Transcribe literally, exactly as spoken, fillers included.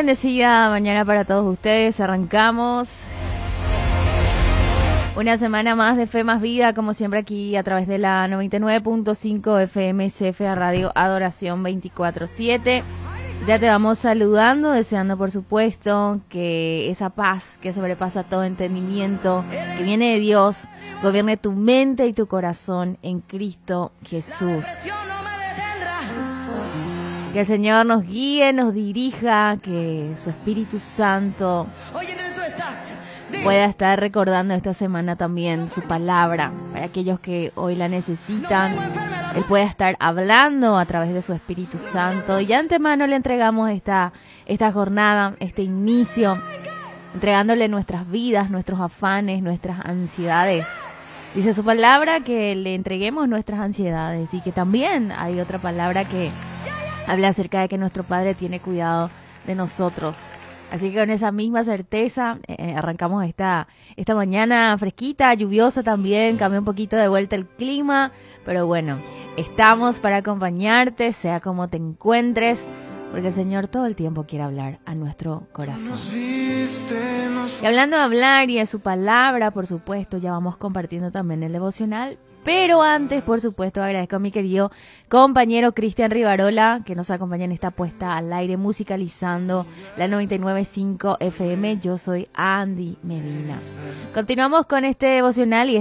bendecida mañana para todos ustedes. Arrancamos una semana más de Fe Más Vida, como siempre aquí a través de la noventa y nueve punto cinco F M C F A Radio Adoración veinticuatro siete. Ya te vamos saludando, deseando por supuesto que esa paz que sobrepasa todo entendimiento, que viene de Dios, gobierne tu mente y tu corazón en Cristo Jesús. Que el Señor nos guíe, nos dirija, que su Espíritu Santo pueda estar recordando esta semana también su palabra para aquellos que hoy la necesitan. Él pueda estar hablando a través de su Espíritu Santo. Y de antemano le entregamos esta, esta jornada, este inicio, entregándole nuestras vidas, nuestros afanes, nuestras ansiedades. Dice su palabra que le entreguemos nuestras ansiedades y que también hay otra palabra que habla acerca de que nuestro Padre tiene cuidado de nosotros. Así que con esa misma certeza eh, arrancamos esta, esta mañana fresquita, lluviosa también, cambió un poquito de vuelta el clima, pero bueno, estamos para acompañarte, sea como te encuentres, porque el Señor todo el tiempo quiere hablar a nuestro corazón. Y hablando de hablar y de su palabra, por supuesto, ya vamos compartiendo también el devocional. Pero antes, por supuesto, agradezco a mi querido compañero Cristian Rivarola, que nos acompaña en esta puesta al aire, musicalizando la noventa y nueve punto cinco F M. Yo soy Andy Medina. Continuamos con este devocional y